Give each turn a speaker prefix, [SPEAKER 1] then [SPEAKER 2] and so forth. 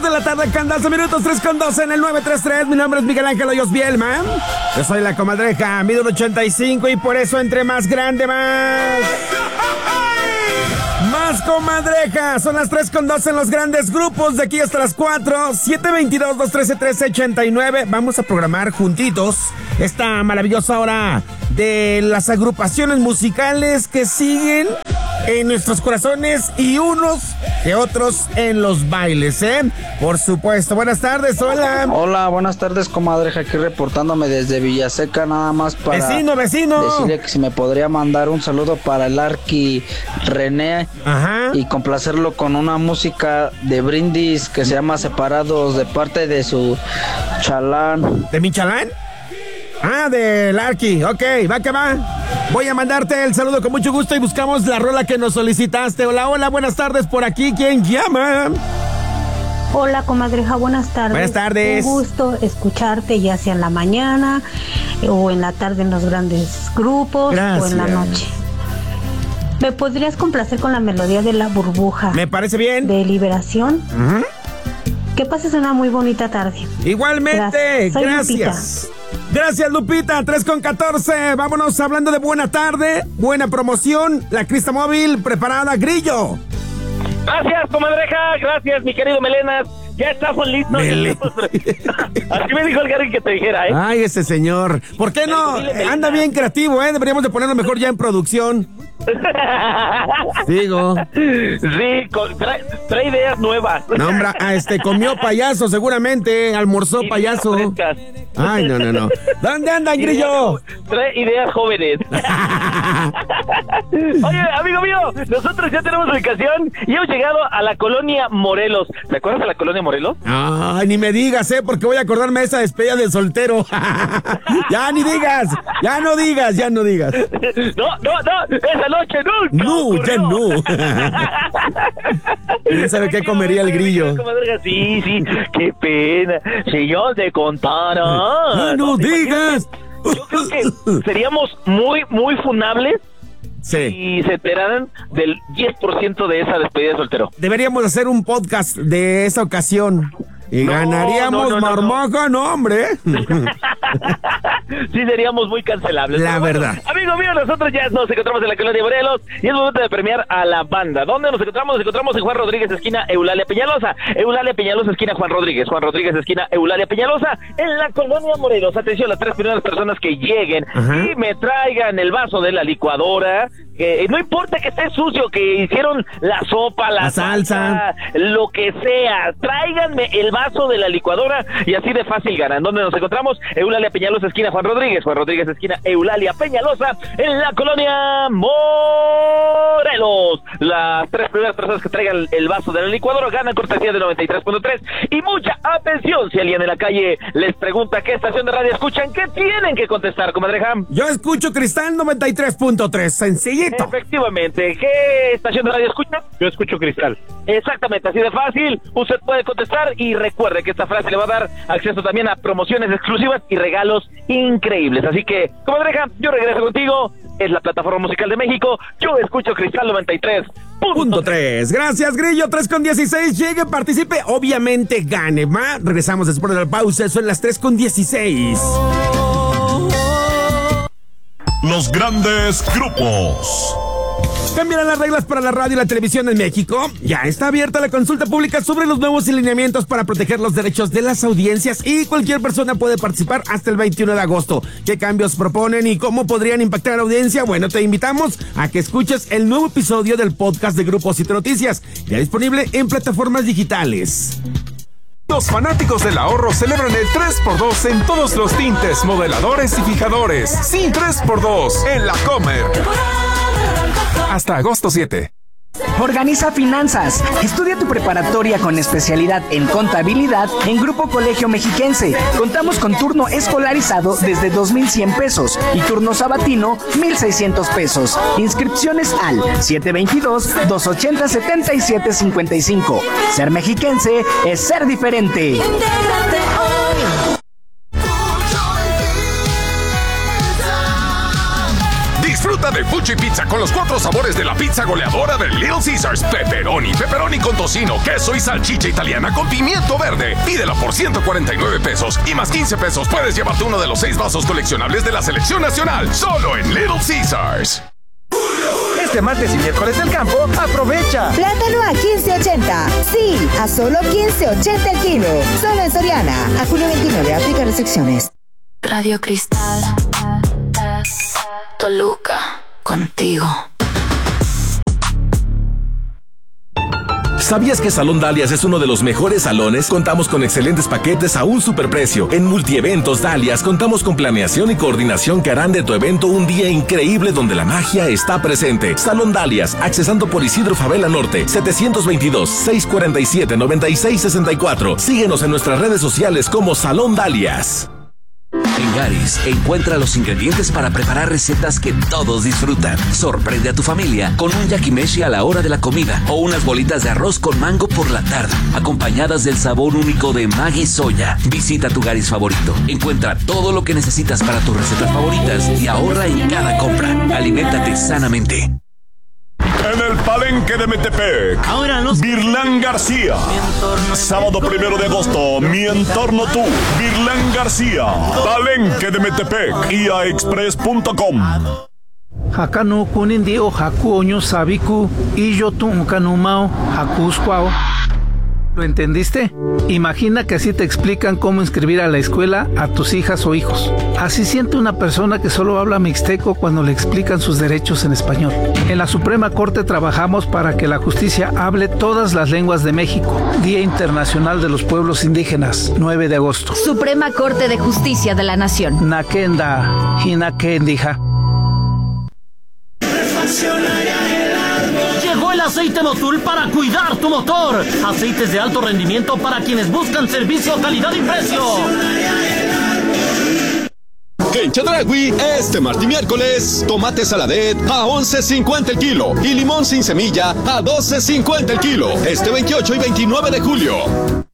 [SPEAKER 1] de la tarde con 12 minutos, 3:12 en el 933. Mi nombre es Miguel Ángel Hoyos Bielman. Yo soy la comadreja, mido 1.85 y por eso entre más grande, más comadreja. Son las 3:12 en los grandes grupos de aquí hasta las 4. 722-213-1389. Vamos a programar juntitos esta maravillosa hora de las agrupaciones musicales que siguen en nuestros corazones y unos que otros en los bailes, por supuesto. Buenas tardes, hola.
[SPEAKER 2] Hola, buenas tardes, comadreja, aquí reportándome desde Villaseca, nada más para
[SPEAKER 1] vecino
[SPEAKER 2] decirle que si me podría mandar un saludo para el Arqui René.
[SPEAKER 1] Ajá.
[SPEAKER 2] Y complacerlo con una música de Brindis que se llama Separados, de parte de su chalán.
[SPEAKER 1] ¿De mi chalán? Ah, del Arqui, ok, va que va. Voy a mandarte el saludo con mucho gusto y buscamos la rola que nos solicitaste. Hola, hola, buenas tardes, por aquí, ¿quién llama?
[SPEAKER 3] Hola, comadreja, buenas tardes.
[SPEAKER 1] Buenas tardes.
[SPEAKER 3] Un gusto escucharte, ya sea en la mañana o en la tarde en los grandes grupos.
[SPEAKER 1] Gracias.
[SPEAKER 3] O en la noche. ¿Me podrías complacer con la melodía de La Burbuja?
[SPEAKER 1] Me parece bien.
[SPEAKER 3] De Liberación.
[SPEAKER 1] Uh-huh.
[SPEAKER 3] Que pases una muy bonita tarde.
[SPEAKER 1] Igualmente,
[SPEAKER 3] Soy
[SPEAKER 1] gracias.
[SPEAKER 3] Lupita.
[SPEAKER 1] Gracias, Lupita, 3:14. Vámonos hablando de buena tarde, buena promoción. La Crista Móvil preparada, Grillo.
[SPEAKER 4] Gracias, comadreja, gracias, mi querido Melenas. Ya estamos listos. Así me dijo el Gary que te dijera,
[SPEAKER 1] Ay, ese señor. ¿Por qué no? Anda bien creativo, Deberíamos de ponerlo mejor ya en producción. Digo.
[SPEAKER 4] Sí, trae ideas nuevas.
[SPEAKER 1] No, hombre, comió payaso seguramente, almorzó payaso. Ay, no. ¿Dónde andan, Grillo?
[SPEAKER 4] Trae ideas jóvenes. Oye, amigo mío, nosotros ya tenemos ubicación y hemos llegado a la colonia Morelos. ¿Te acuerdas de la colonia Morelos?
[SPEAKER 1] Ay, ni me digas, porque voy a acordarme de esa despedida del soltero. Ya no digas.
[SPEAKER 4] No, esa noche nunca.
[SPEAKER 1] No, ya no. ¿Quién sabe qué comería el Grillo?
[SPEAKER 4] Sí, qué pena. Si yo te contara.
[SPEAKER 1] No digas.
[SPEAKER 4] Yo creo que seríamos muy, muy funables.
[SPEAKER 1] Sí.
[SPEAKER 4] Y se enteraran del 10% de esa despedida de soltero.
[SPEAKER 1] Deberíamos hacer un podcast de esa ocasión. Y ganaríamos marmaja, no, hombre.
[SPEAKER 4] Sí, seríamos muy cancelables.
[SPEAKER 1] La verdad.
[SPEAKER 4] Amigo mío, nosotros ya nos encontramos en la colonia Morelos y es momento de premiar a la banda. ¿Dónde nos encontramos? Nos encontramos en Juan Rodríguez, esquina Eulalia Peñalosa. Eulalia Peñalosa, esquina Juan Rodríguez. Juan Rodríguez, esquina Eulalia Peñalosa, en la colonia Morelos. Atención, las 3 primeras personas que lleguen y me traigan el vaso de la licuadora. No importa que esté sucio, que hicieron la sopa, la salsa, lo que sea. Tráiganme el vaso de la licuadora y así de fácil ganan. ¿Dónde nos encontramos? Eulalia Peñalosa, esquina Juan Rodríguez. Juan Rodríguez, esquina Eulalia Peñalosa, en la colonia Morelos. Las 3 primeras personas que traigan el vaso de la licuadora ganan cortesía de 93.3. Y mucha atención, si alguien en la calle les pregunta qué estación de radio escuchan, ¿qué tienen que contestar, comadreja?
[SPEAKER 1] Yo escucho Cristal 93.3, sencillito.
[SPEAKER 4] Efectivamente. ¿Qué estación de radio escucha?
[SPEAKER 5] Yo escucho Cristal.
[SPEAKER 4] Exactamente, así de fácil. Usted puede contestar y recuerde que esta frase le va a dar acceso también a promociones exclusivas y regalos increíbles. Así que, comadreja, yo regreso contigo. Es la plataforma musical de México. Yo escucho Cristal 93.3.
[SPEAKER 1] Gracias, Grillo. 3:16. Llegue, participe. Obviamente gane. Regresamos después de la pausa. Son las 3:16.
[SPEAKER 6] Los grandes grupos.
[SPEAKER 1] ¿Cambiarán las reglas para la radio y la televisión en México? Ya está abierta la consulta pública sobre los nuevos lineamientos para proteger los derechos de las audiencias y cualquier persona puede participar hasta el 21 de agosto. ¿Qué cambios proponen y cómo podrían impactar a la audiencia? Bueno, te invitamos a que escuches el nuevo episodio del podcast de Grupo 7 Noticias, ya disponible en plataformas digitales.
[SPEAKER 7] Los fanáticos del ahorro celebran el 3x2 en todos los tintes, modeladores y fijadores. Sí, 3x2 en La Comer. Hasta agosto 7.
[SPEAKER 8] Organiza finanzas. Estudia tu preparatoria con especialidad en contabilidad en Grupo Colegio Mexiquense. Contamos con turno escolarizado desde 2,100 pesos y turno sabatino 1,600 pesos. Inscripciones al 722-280-7755. Ser mexiquense es ser diferente.
[SPEAKER 7] Disfruta
[SPEAKER 5] de Fuchi Pizza con los 4 sabores de la pizza goleadora de Little Caesars. Pepperoni con tocino, queso y salchicha italiana con pimiento verde. Pídela por 149 pesos y más 15 pesos puedes llevarte uno de los 6 vasos coleccionables de la selección nacional. Solo en Little Caesars.
[SPEAKER 9] Este martes y miércoles del campo, aprovecha.
[SPEAKER 10] Plátano a 15.80. Sí, a solo 15.80 el kilo. Solo en Soriana. A julio 29, aplica restricciones.
[SPEAKER 11] Radio Cristal, Toluca, contigo.
[SPEAKER 12] ¿Sabías que Salón Dalias es uno de los mejores salones? Contamos con excelentes paquetes a un superprecio. En Multieventos Dalias contamos con planeación y coordinación que harán de tu evento un día increíble donde la magia está presente. Salón Dalias, accesando por Isidro Favela Norte, 722-647-9664. Síguenos en nuestras redes sociales como Salón Dalias.
[SPEAKER 13] En Garis, encuentra los ingredientes para preparar recetas que todos disfrutan. Sorprende a tu familia con un yakimeshi a la hora de la comida o unas bolitas de arroz con mango por la tarde, acompañadas del sabor único de Maggi Soya. Visita tu Garis favorito. Encuentra todo lo que necesitas para tus recetas favoritas y ahorra en cada compra. Aliméntate sanamente.
[SPEAKER 6] En el Palenque de Metepec, Virlán García. Sábado 1 de agosto, Mi Entorno Tú, Virlán García. Palenque de Metepec, iaexpress.com.
[SPEAKER 14] Hakano kunindi o haku oño sabiku y yo tu kanumao hakuskwao. ¿Lo entendiste? Imagina que así te explican cómo inscribir a la escuela a tus hijas o hijos. Así siente una persona que solo habla mixteco cuando le explican sus derechos en español. En la Suprema Corte trabajamos para que la justicia hable todas las lenguas de México. Día Internacional de los Pueblos Indígenas, 9 de agosto.
[SPEAKER 15] Suprema Corte de Justicia de la Nación.
[SPEAKER 14] Nakenda, Hinakendija.
[SPEAKER 16] Llegó el aceite Motul para cuidar tu motor. Aceites de alto rendimiento para quienes buscan servicio, calidad y precio.
[SPEAKER 17] En Chedraui, este martes y miércoles, tomate saladet a 11.50 el kilo y limón sin semilla a 12.50 el kilo. Este 28 y 29 de julio.